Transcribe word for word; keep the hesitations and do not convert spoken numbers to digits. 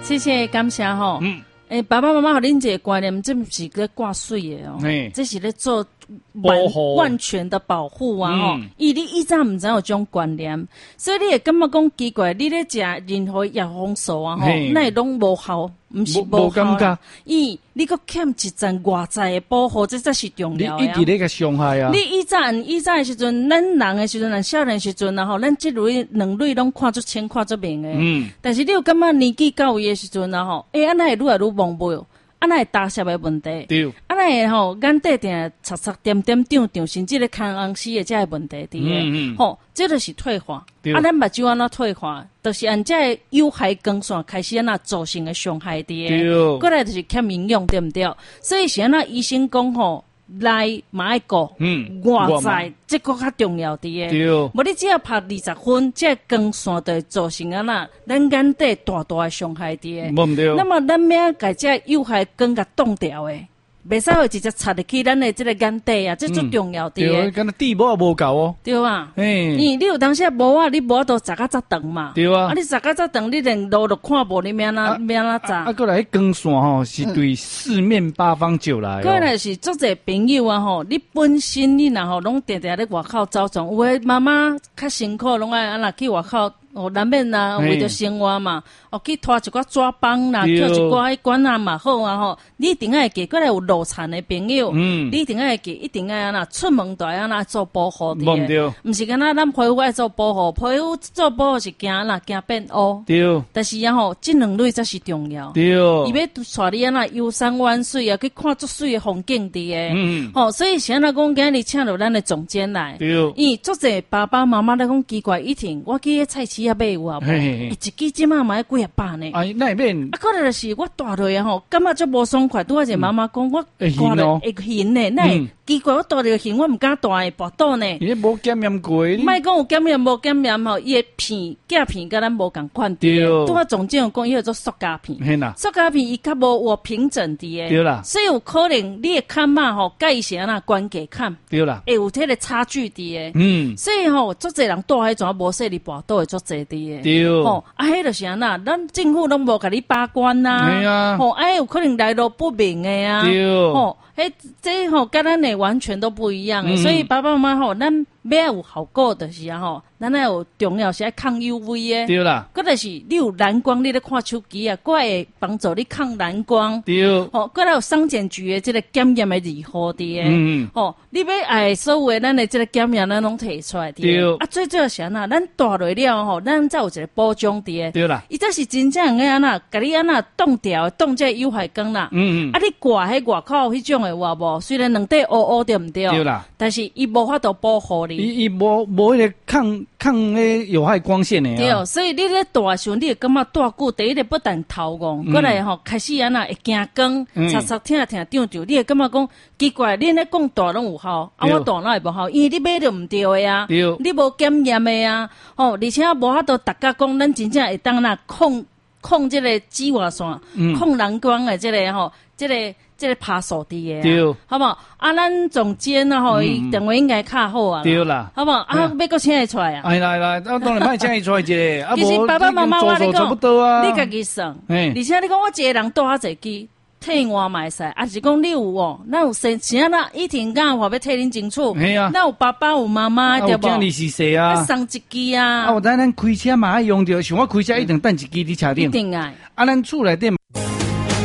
谢谢感谢吼。嗯，诶、欸，爸爸妈妈给恁一个观念，这不是咧挂水的哦，这是咧做万万全的保护啊吼。伊、嗯、你以前唔知有种观念，所以你会感觉讲奇怪，你咧食任何叶黄素啊吼，那会拢无效。唔是无效啦，伊你搁欠一层外在的保护，这才是重要的。 你一直咧个伤害啊！ 你以前以前的时阵，咱人的时阵，咱少年的时阵啊吼，咱这类两类拢看出清看出明的。嗯。但是你有感觉年纪到位的时阵啊吼，诶、欸，安那会愈来愈忘袂，安那会大小的问题。对。安那会吼，眼底定擦擦点点长长，甚至咧看红丝的这个问题伫个。嗯嗯。吼，这就是退化。啊，咱目睭安怎退化？就是按这有害光线开始安那造成的伤害伫个。过来就是欠营养，对不对？所以是安那医生讲吼，内嘛爱顾，嗯，外在这个较重要伫个。对。无你只要拍二十分，这光线就造成安那咱眼底大大的伤害伫个。无对。那么咱要甲这有害光甲挡掉诶。袂使会直接插入去咱的这个眼底啊，这最重要的。 对，敢若地膜也无够哦。 对啊，诶，你你有当时无啊，你无都扎甲扎长嘛。对啊，啊你扎甲扎长，你连路都看无，你免哪免哪扎。 啊，过来光线吼是对四面八方照来。 过来是做者朋友啊吼，你本身你若吼拢定定咧外口走动，有诶妈妈较辛苦，拢爱安那去外口。哦，难免啦，为着生活嘛，哦去拖一寡纸棒啦，捡一寡迄管啊嘛好啊吼。你一定爱记，过来有路残的朋友，嗯、你一定爱记，一定爱安那出门都爱安那做保护的。唔对，唔是干那咱皮肤爱做保护，皮肤做保护是惊啦，惊变乌。对，但是啊吼，这两类才是重要。对，伊要带你安那游山玩水啊，去看足水的风景的诶。嗯，吼、哦，所以是安那讲，今日请到咱的总监来。对，伊作者爸爸妈妈咧讲奇怪，以前我去菜市。也买有啊，一支即马买几啊百呢？ 哎，那免啊，可能就是我大落啊吼，感觉足无爽快。拄啊一妈妈讲，我挂了会晕呢，那奇怪，我大落晕，我唔敢大诶，跋倒呢。 伊无检验过， 莫讲有检验无检验吼，伊诶片假片甲咱无共款对。拄啊总监讲，伊叫做塑胶片，塑胶片伊较无有平整伫诶。对啦，所以有可能你诶看嘛吼，甲伊是安那关节看。对啦，会有迄个差距伫诶。嗯，所以吼，足侪人大迄种无说你跋倒诶足侪。对，吼，啊，迄就是安那，咱政府拢无甲你把关呐，系啊，吼，哎，有可能来路不明的啊，对，吼，迄这吼跟咱的完全都不一样的，所以爸爸妈妈吼，咱要有效果就是啊吼，咱要有重要是要抗 U V 的，对啦，搁就是你有蓝光，你咧看手机啊，搁会帮助你抗蓝光，对，吼，搁来有商检局的这个检验的二号的，嗯，吼，你要爱所有的咱的这个检验咱拢摕出来的，对，啊，最主要是安那，咱大落了吼，咱才有一个保障的，对啦，伊这是真正的安那，甲你安那冻掉，冻这有害光啦，嗯嗯，啊，你挂喺外口迄种的话无，虽然两底乌乌对唔对？对啦，但是伊无法度保护你。 伊伊无无迄个抗抗迄有害光线的啊。 对，所以你咧大时候，你会感觉大久，第一个不但头晕，过、嗯、来吼开始安那会惊光，擦擦听听长长，你会感觉讲奇怪，你咧讲大拢有效，啊我大哪会无效？因为你买着唔对的啊，你无检验的啊，吼、哦，而且无法度大家讲，咱真正会当那控控这个紫外线，嗯、控蓝光的这个吼，这个。这个拍手的啊，对，好不好？啊，咱总监啊吼，伊电话应该较好啊，对啦，好不好？啊，要搁请伊出来啊？ 哎来来，啊，当然莫请伊出来者，啊， 其实爸爸妈妈我你讲， 你家己算，而且你讲我一个人带遐济机，替我买使，啊是讲你有哦，咱有生钱啦，一天干话要替恁清楚，系啊，咱有爸爸有妈妈对不？ 有你是谁啊？ 送一支啊！ 啊，我咱咱开车嘛爱用着，像我开车一定等一支伫车顶， 一定爱。 啊，咱厝内底